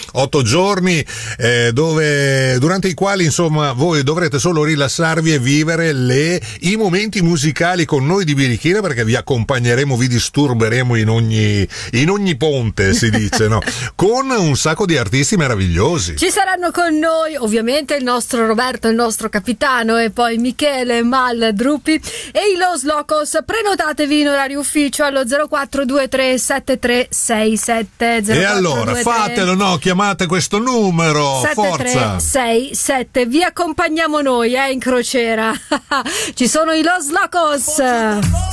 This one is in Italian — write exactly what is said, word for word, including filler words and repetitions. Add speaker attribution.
Speaker 1: otto giorni eh, dove durante i quali insomma voi dovrete solo rilassarvi e vivere le, i momenti musicali con noi di Birichina, perché vi accompagneremo, vi disturberemo in ogni, in ogni ponte, si dice, no? Con un sacco di artisti meravigliosi.
Speaker 2: Ci saranno con noi ovviamente il nostro Roberto, il nostro capitano, e poi Michele Mal Druppi e i Los Locos. Prenotatevi in orario ufficio allo zero quattro due tre sette tre sei sette zero.
Speaker 1: E allora fatelo, no? Chiamate questo numero, forza.
Speaker 2: sette tre sei sette. Vi accompagniamo noi eh, in crociera. Ci sono i Los Locos.